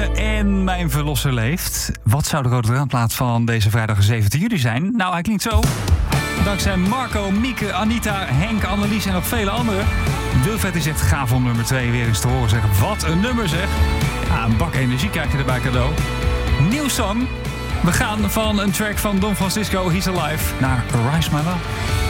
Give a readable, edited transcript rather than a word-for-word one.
leven en mijn verlosser leeft. Wat zou de rode draadplaat van deze vrijdag 17 juli zijn? Nou, hij klinkt zo. Dankzij Marco, Mieke, Anita, Henk, Annelies en nog vele anderen. Wilfred die zegt gaaf om nummer 2 weer eens te horen. Zeg, wat een nummer zeg. Ja, een bak energie krijg je erbij cadeau. Nieuw song. We gaan van een track van Don Francisco, He's Alive, naar Arise My Love.